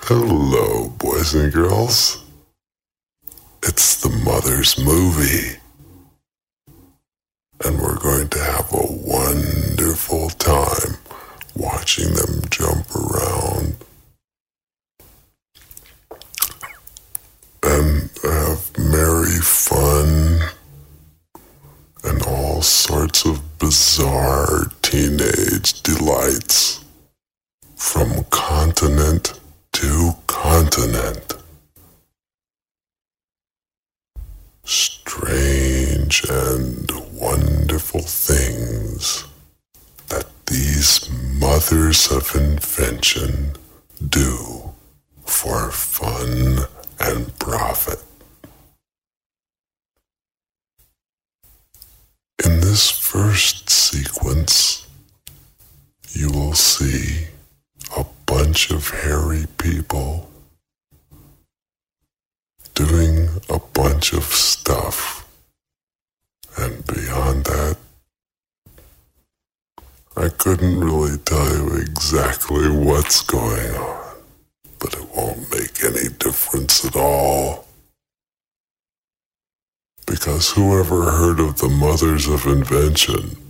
Hello, boys and girls. It's the Mother's Movie, and we're going to have a wonderful time watching them jump around and have merry fun and all sorts of bizarre teenage delights from continent to continent. Strange and wonderful things that these mothers of invention do for fun and profit. In this first sequence, you will see a bunch of hairy people doing a bunch of stuff, and beyond that, I couldn't really tell you exactly what's going on, but it won't make any difference at all, because whoever heard of the mothers of invention